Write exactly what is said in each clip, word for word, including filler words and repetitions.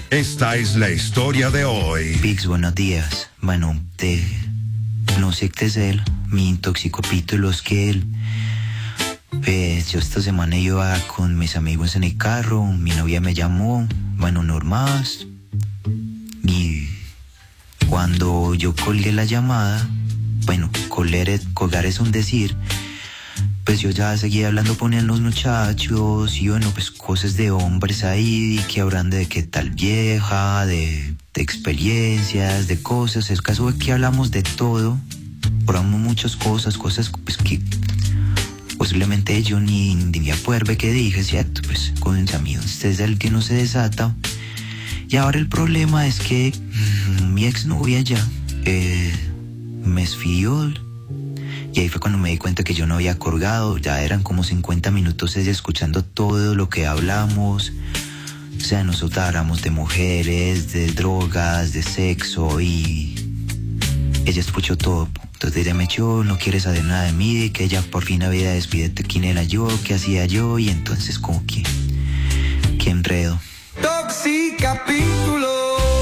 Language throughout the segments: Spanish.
Esta es la historia de hoy. Biggs, buenos días. Bueno, te... no sé qué es él. Me intoxicó pito los que él. Pues yo esta semana iba con mis amigos en el carro. Mi novia me llamó. Bueno, normal. Y cuando yo colgué la llamada, bueno, colgar, colgar es un decir, pues yo ya seguía hablando con los muchachos y bueno, pues cosas de hombres ahí, que hablan de qué tal vieja, de, de experiencias, de cosas. El caso es que hablamos de todo, hablamos muchas cosas, cosas pues que posiblemente yo ni, ni me acuerdo qué dije, ¿cierto? Pues con mis amigos, este es el que no se desata. Y ahora el problema es que mmm, mi exnovia ya eh, me esfió. Y ahí fue cuando me di cuenta que yo no había colgado. Ya eran como cincuenta minutos ella escuchando todo lo que hablamos. O sea, nosotros hablamos de mujeres, de drogas, de sexo y ella escuchó todo. Entonces ella me echó, no quiere saber nada de mí, que ella por fin había despedido quién era yo, qué hacía yo, y entonces como que, qué enredo. Toxicapítulo.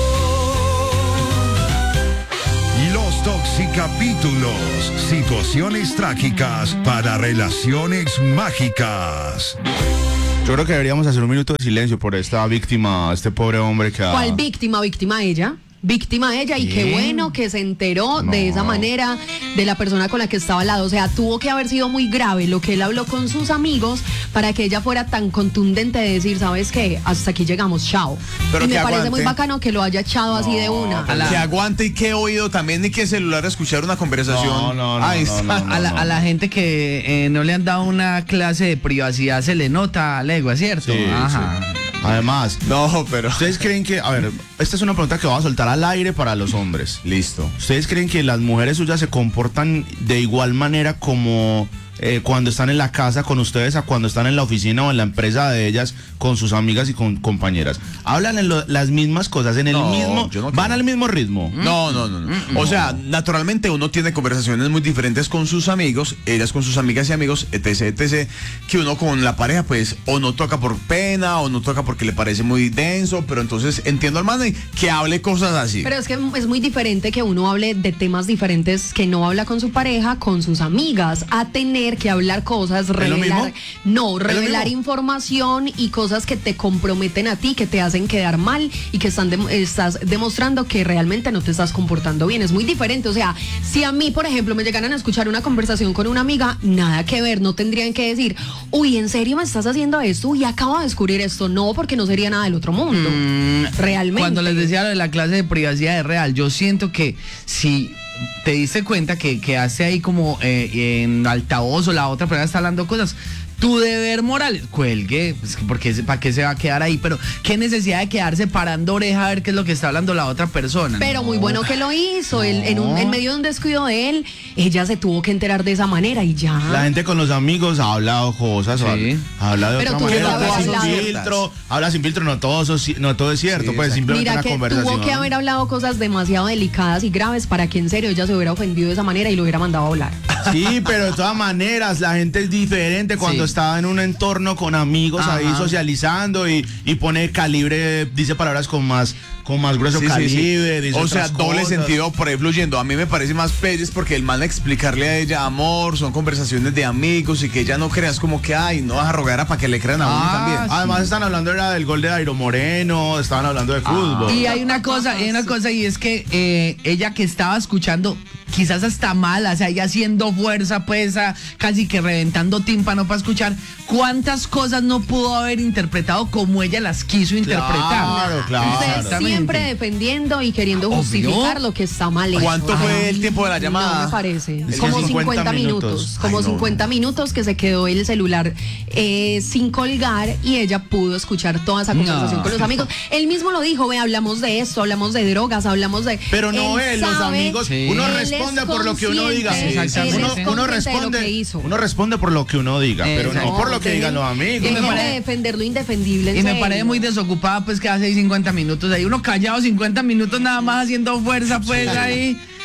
Los Toxicapítulos, situaciones trágicas para relaciones mágicas. Yo creo que deberíamos hacer un minuto de silencio por esta víctima, este pobre hombre que ha... ¿Cuál víctima? ¿Víctima ella? Víctima ella, y qué bueno que se enteró no. de esa manera de la persona con la que estaba al lado. O sea, tuvo que haber sido muy grave lo que él habló con sus amigos para que ella fuera tan contundente de decir, ¿sabes qué? Hasta aquí llegamos, chao. Pero y me aguante. parece muy bacano que lo haya echado no, así de una. A la... Que aguante y que oído también, ni que celular escuchar una conversación. No, no, no, Ahí no, está. no, no, a, la, no. a la gente que eh, no le han dado una clase de privacidad se le nota a legua, ¿cierto? Sí, Ajá. Sí. Además, no, pero ¿ustedes creen que, a ver, esta es una pregunta que voy a soltar al aire para los hombres? Listo. ¿Ustedes creen que las mujeres suyas se comportan de igual manera como eh, cuando están en la casa con ustedes a cuando están en la oficina o en la empresa de ellas con sus amigas y con compañeras? ¿Hablan en lo, las mismas cosas, en el no, mismo, yo no van creo. al mismo ritmo? No, no, no, no. Mm, o sea, naturalmente uno tiene conversaciones muy diferentes con sus amigos, ellas con sus amigas y amigos, etc, etc, que uno con la pareja pues o no toca por pena o no toca porque le parece muy denso, pero entonces entiendo al man que hable cosas así. Pero es que es muy diferente que uno hable de temas diferentes que no habla con su pareja, con sus amigas, a tener que hablar cosas, revelar, no, revelar información y cosas que te comprometen a ti, que te hacen quedar mal y que están de, estás demostrando que realmente no te estás comportando bien. Es muy diferente. O sea, si a mí, por ejemplo, me llegaran a escuchar una conversación con una amiga, nada que ver, no tendrían que decir, uy, ¿en serio me estás haciendo esto? Uy, acabo de descubrir esto. No, porque no sería nada del otro mundo. Mm, realmente. Cuando les decía lo de la clase de privacidad es real. Yo siento que si te diste cuenta que quedaste ahí como eh, en altavoz o la otra persona está hablando cosas, tu deber moral, cuelgue, pues, porque ¿para qué se va a quedar ahí? Pero qué necesidad de quedarse parando oreja a ver qué es lo que está hablando la otra persona. Pero no. muy bueno que lo hizo, no. él, en, un, en medio de un descuido de él, ella se tuvo que enterar de esa manera y ya. La gente con los amigos ha hablado cosas, sí. ha hablado de Pero otra manera, habla sin hablado. filtro, habla sin filtro, no todo, eso, no todo es cierto, sí, pues simplemente Mira una que conversación. Tuvo que haber hablado cosas demasiado delicadas y graves para que en serio ella se hubiera ofendido de esa manera y lo hubiera mandado a hablar. Sí, pero de todas maneras, la gente es diferente cuando sí. está en un entorno con amigos Ajá. ahí socializando y, y pone calibre, dice palabras con más con más grueso sí, calibre, sí, sí. dice o sea, doble cosas. sentido por ahí fluyendo. A mí me parece más pelles porque el man explicarle a ella, amor, son conversaciones de amigos y que ella no creas como que, ay, no vas a rogar a para que le crean a uno ah, también. Además sí. están hablando era del gol de Dairo Moreno, estaban hablando de fútbol. Ah. Y hay una cosa, hay una cosa y es que eh, ella que estaba escuchando quizás hasta mala, o sea, ella haciendo fuerza, pues, a, casi que reventando tímpano para escuchar, ¿cuántas cosas no pudo haber interpretado como ella las quiso interpretar? Claro, claro. Usted siempre defendiendo y queriendo justificar Obvio. Lo que está mal hecho. ¿Cuánto fue Ay, el tiempo de la llamada? No me parece. Es como cincuenta, cincuenta minutos. minutos como Ay, no. cincuenta minutos que se quedó el celular eh, sin colgar y ella pudo escuchar toda esa conversación no. con los amigos. Él mismo lo dijo, ve, hablamos de esto, hablamos de drogas, hablamos de... Pero no él, él los amigos, sí. uno responde por lo que uno diga. Sí, uno, uno responde uno responde por lo que uno diga, eh, pero no por lo que digan los amigos. Y me no. parece defender lo indefendible. Y me parece muy desocupada, pues, que hace cincuenta minutos ahí, uno callado cincuenta minutos nada más haciendo fuerza, pues, sí. ahí.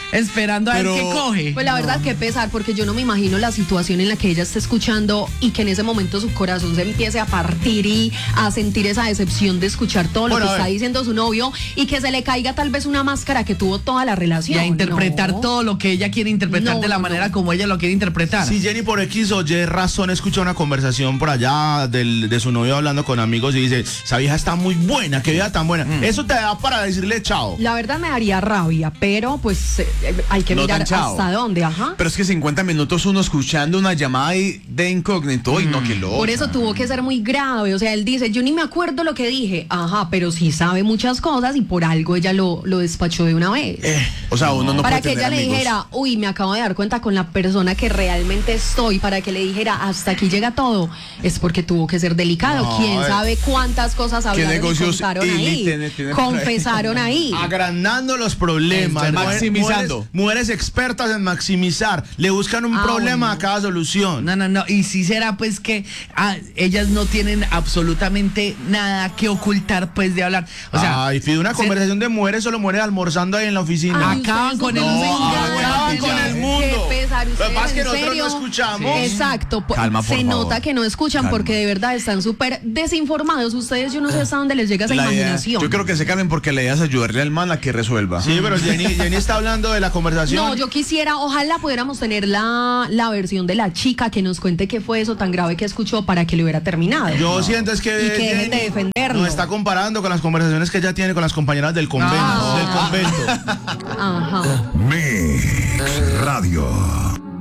esperando a Pero- ver qué coge. Pues la verdad que pesar, porque yo no me imagino la situación en la que ella esté escuchando y que en ese momento su corazón se empiece a partir y a sentir esa decepción de escuchar todo lo Bueno, que a está ver. diciendo su novio y que se le caiga tal vez una máscara que tuvo toda la Y relación. a interpretar No. todo lo que ella quiere interpretar No, de la no, manera no. como ella lo quiere interpretar. Si Jenny por X o Y razón escucha una conversación por allá del, de su novio hablando con amigos y dice, esa vieja está muy buena, qué vieja tan buena. Eso te da para decirle chao. La verdad me daría rabia, pero pues eh, hay que No mirar tan chao. hasta dónde, ajá. Pero es que cincuenta minutos uno escuchando una llamada ahí de incógnito. Y no, que loco. Por eso tuvo que ser muy grave, o sea, él dice, yo ni me acuerdo lo que dije, ajá, pero sí sabe muchas cosas y por algo ella lo, lo despachó de una vez. O sea, uno no para puede que ella tener le amigos. dijera, uy, me acabo de dar cuenta con la persona que realmente estoy, para que le dijera, hasta aquí llega todo, es porque tuvo que ser delicado. No, ¿Quién eh. sabe cuántas cosas hablaron y negocios contaron ilí ahí? tiene- tiene por ahí? Confesaron ahí. Agrandando los problemas, Esto es mujer- maximizando. Mujeres, mujeres expertas en maximizar, le buscan un Ah, problema bueno. a cada solución. No, no, no. Y si será pues que ah, ellas no tienen absolutamente nada que ocultar pues de hablar. O sea, Ay, Fido, una se- conversación de mujeres solo muere almorzando ahí en la oficina. Ay, acaban ustedes con son el unos mundo, engaños, acaban con el mundo. Qué pesar, Lo que ustedes, pasa es que ¿en nosotros serio? no escuchamos. Exacto, po- Calma, por se favor. nota que no escuchan Calma. porque de verdad están súper desinformados. Ustedes, yo no sé hasta dónde les llega esa La idea- imaginación. yo creo que se calmen porque la idea es ayudarle al man a que resuelva. Sí, pero Jenny, Jenny está hablando de la conversación. No, yo quisiera, ojalá pudiéramos tener la, la versión de la chica que nos cuente qué fue eso tan grave que escuchó para que lo hubiera terminado. Yo siento es que Y que dejen de Jenny defenderlo. nos está comparando con las conversaciones que ella tiene con las compañeras del convento. Ah. Del convento. Ajá. Mix Radio.